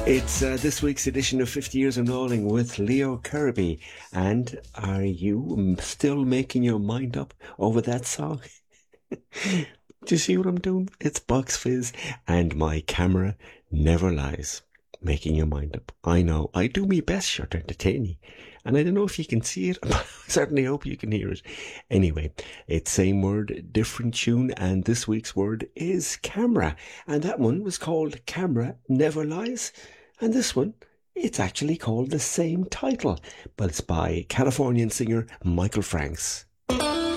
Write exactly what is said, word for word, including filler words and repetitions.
It's uh, this week's edition of fifty Years of Knowling with Leo Kirby. And are you still making your mind up over that song? Do you see what I'm doing? It's Box Fizz and my camera never lies. Making your mind up. I know. I do my best sure to entertain you. And I don't know if you can see it, but I certainly hope you can hear it. Anyway, it's same word, different tune, and this week's word is camera. And that one was called Camera Never Lies. And this one, it's actually called the same title, but it's by Californian singer Michael Franks.